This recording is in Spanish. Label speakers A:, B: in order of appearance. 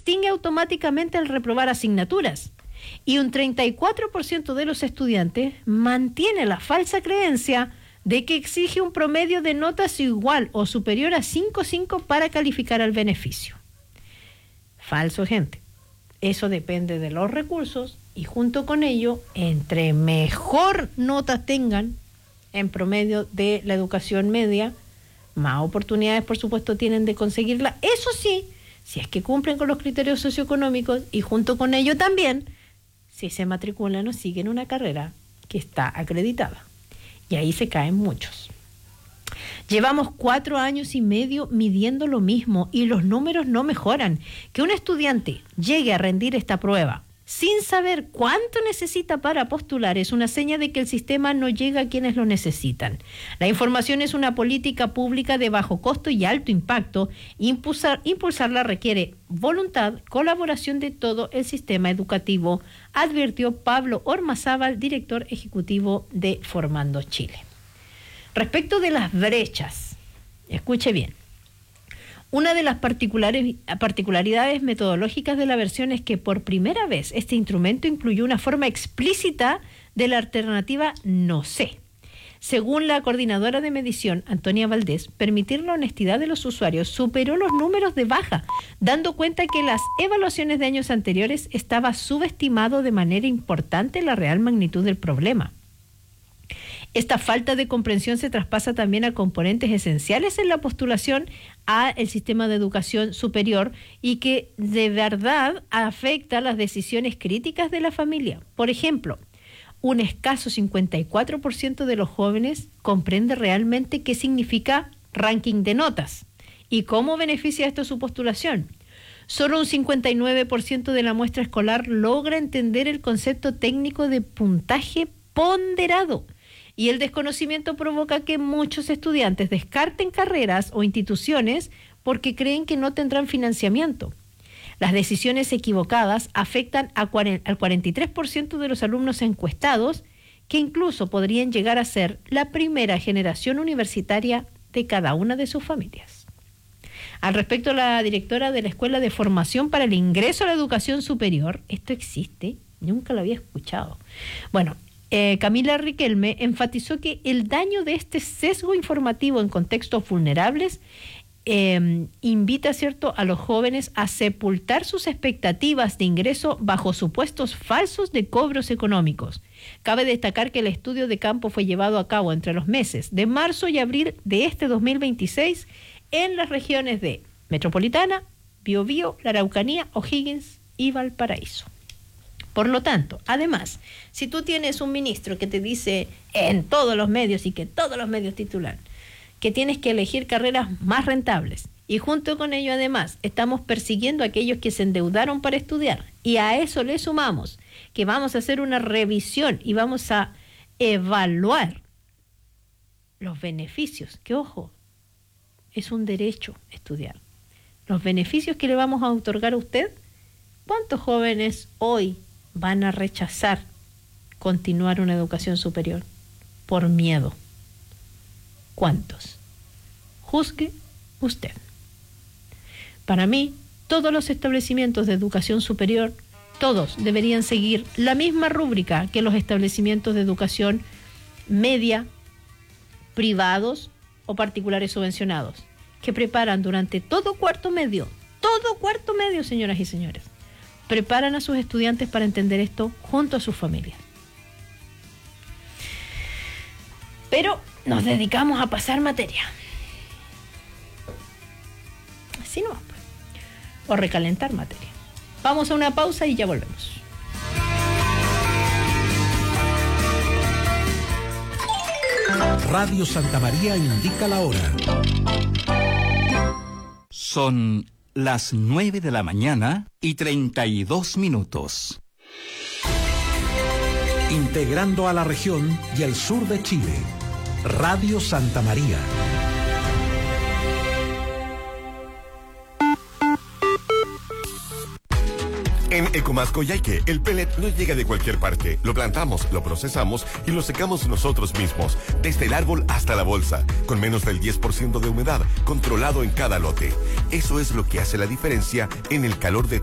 A: extingue automáticamente al reprobar asignaturas. Y un 34% de los estudiantes mantiene la falsa creencia de que exige un promedio de notas igual o superior a 5.5 para calificar al beneficio. Falso, gente. Eso depende de los recursos y junto con ello, entre mejor nota tengan en promedio de la educación media, más oportunidades, por supuesto, tienen de conseguirla. Eso sí, si es que cumplen con los criterios socioeconómicos y junto con ello también, si se matriculan o siguen una carrera que está acreditada. Y ahí se caen muchos. Llevamos 4 años y medio midiendo lo mismo y los números no mejoran. Que un estudiante llegue a rendir esta prueba sin saber cuánto necesita para postular es una seña de que el sistema no llega a quienes lo necesitan. La información es una política pública de bajo costo y alto impacto. Impulsarla requiere voluntad, colaboración de todo el sistema educativo, advirtió Pablo Ormazábal, director ejecutivo de Formando Chile. Respecto de las brechas, escuche bien. Una de las particularidades metodológicas de la versión es que por primera vez este instrumento incluyó una forma explícita de la alternativa no sé. Según la coordinadora de medición, Antonia Valdés, permitir la honestidad de los usuarios superó los números de baja, dando cuenta que las evaluaciones de años anteriores estaba subestimado de manera importante la real magnitud del problema. Esta falta de comprensión se traspasa también a componentes esenciales en la postulación al sistema de educación superior y que de verdad afecta las decisiones críticas de la familia. Por ejemplo, un escaso 54% de los jóvenes comprende realmente qué significa ranking de notas y cómo beneficia esto su postulación. Solo un 59% de la muestra escolar logra entender el concepto técnico de puntaje ponderado. Y el desconocimiento provoca que muchos estudiantes descarten carreras o instituciones porque creen que no tendrán financiamiento. Las decisiones equivocadas afectan al 43% de los alumnos encuestados, que incluso podrían llegar a ser la primera generación universitaria de cada una de sus familias. Al respecto, la directora de la Escuela de Formación para el Ingreso a la Educación Superior, esto existe, nunca lo había escuchado. Bueno, Camila Riquelme enfatizó que el daño de este sesgo informativo en contextos vulnerables invita, ¿cierto?, a los jóvenes a sepultar sus expectativas de ingreso bajo supuestos falsos de cobros económicos. Cabe destacar que el estudio de campo fue llevado a cabo entre los meses de marzo y abril de este 2026 en las regiones de Metropolitana, Biobío, la Araucanía, O'Higgins y Valparaíso. Por lo tanto, además, si tú tienes un ministro que te dice en todos los medios y que todos los medios titulan que tienes que elegir carreras más rentables y junto con ello además estamos persiguiendo a aquellos que se endeudaron para estudiar y a eso le sumamos que vamos a hacer una revisión y vamos a evaluar los beneficios, que ojo, es un derecho estudiar, los beneficios que le vamos a otorgar a usted, ¿cuántos jóvenes hoy van a rechazar continuar una educación superior por miedo? ¿Cuántos? Juzgue usted. Para mí, todos los establecimientos de educación superior, todos deberían seguir la misma rúbrica que los establecimientos de educación media, privados o particulares subvencionados, que preparan durante todo cuarto medio, señoras y señores, preparan a sus estudiantes para entender esto junto a sus familias. Pero nos dedicamos a pasar materia. Así no, o recalentar materia. Vamos a una pausa y ya volvemos.
B: Radio Santa María indica la hora.
C: Son las 9 de la mañana y 32 minutos.
B: Integrando a la región y el sur de Chile. Radio Santa María.
D: En Ecomas Coyhaique, el pellet no llega de cualquier parte. Lo plantamos, lo procesamos y lo secamos nosotros mismos, desde el árbol hasta la bolsa, con menos del 10% de humedad, controlado en cada lote. Eso es lo que hace la diferencia en el calor de